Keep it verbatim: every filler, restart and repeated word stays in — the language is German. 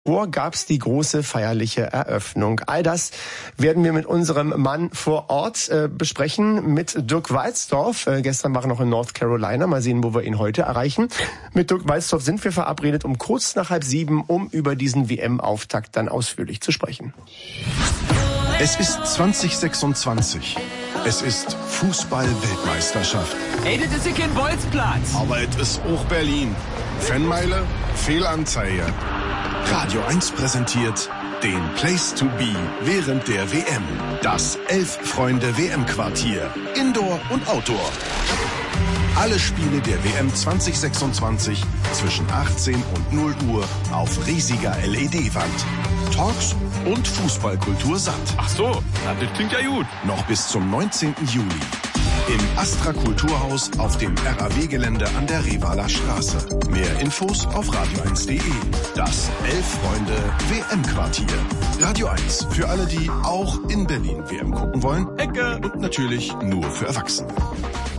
Vor gab's die große feierliche Eröffnung. All das werden wir mit unserem Mann vor Ort äh, besprechen, mit Dirk Walzdorf. Äh, gestern war er noch in North Carolina. Mal sehen, wo wir ihn heute erreichen. Mit Dirk Walzdorf sind wir verabredet um kurz nach halb sieben, um über diesen W M-Auftakt dann ausführlich zu sprechen. Es ist zwanzig sechsundzwanzig. Es ist Fußball-Weltmeisterschaft. Ey, das ist hier kein Bolzplatz. Aber es ist auch Berlin. Fanmeile, Fehlanzeige. Radio eins präsentiert den Place to be während der W M. Das Elf-Freunde-W M-Quartier. Indoor und Outdoor. Alle Spiele der W M zwanzig sechsundzwanzig zwischen achtzehn und null Uhr auf riesiger L E D-Wand. Talks und Fußballkultur satt. Ach so, na, das klingt ja gut. Noch bis zum neunzehnten Juli. Im Astra Kulturhaus auf dem R A W-Gelände an der Revaler Straße. Mehr Infos auf radio eins punkt de. Das Elf-Freunde-W M-Quartier. Radio eins für alle, die auch in Berlin W M gucken wollen. Ecke. Und natürlich nur für Erwachsene.